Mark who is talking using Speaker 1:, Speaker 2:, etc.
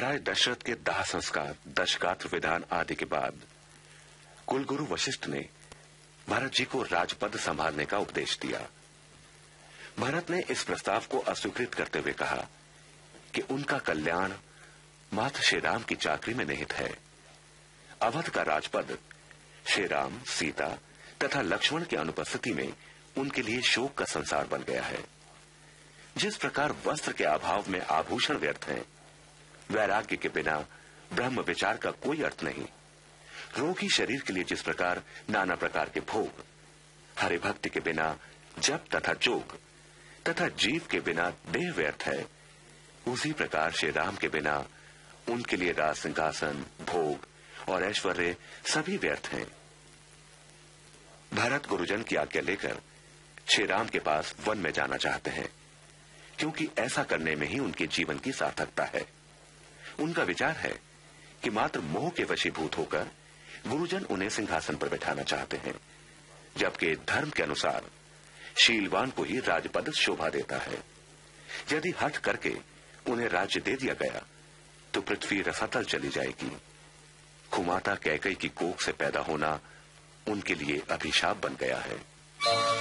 Speaker 1: महाराज दशरथ के दाह संस्कार, दशगात्र विधान आदि के बाद कुलगुरु वशिष्ठ ने भरत जी को राजपद संभालने का उपदेश दिया। भरत ने इस प्रस्ताव को अस्वीकृत करते हुए कहा कि उनका कल्याण मात्र श्री राम की चाकरी में निहित है। अवध का राजपद श्री राम, सीता तथा लक्ष्मण की अनुपस्थिति में उनके लिए शोक का संसार बन गया है। जिस प्रकार वस्त्र के अभाव में आभूषण व्यर्थ हैं, वैराग्य के बिना ब्रह्म विचार का कोई अर्थ नहीं। रोगी शरीर के लिए जिस प्रकार नाना प्रकार के भोग, हरि भक्ति के बिना जप तथा जोग तथा जीव के बिना देह व्यर्थ है, उसी प्रकार श्री राम के बिना उनके लिए राज सिंहासन, भोग और ऐश्वर्य सभी व्यर्थ हैं। भरत गुरुजन की आज्ञा लेकर श्री राम के पास वन में जाना चाहते हैं, क्योंकि ऐसा करने में ही उनके जीवन की सार्थकता है। उनका विचार है कि मात्र मोह के वशीभूत होकर गुरुजन उन्हें सिंहासन पर बैठाना चाहते हैं, जबकि धर्म के अनुसार शीलवान को ही राजपद शोभा देता है। यदि हठ करके उन्हें राज्य दे दिया गया तो पृथ्वी रसातल चली जाएगी। कुमाता कैकई की कोख से पैदा होना उनके लिए अभिशाप बन गया है।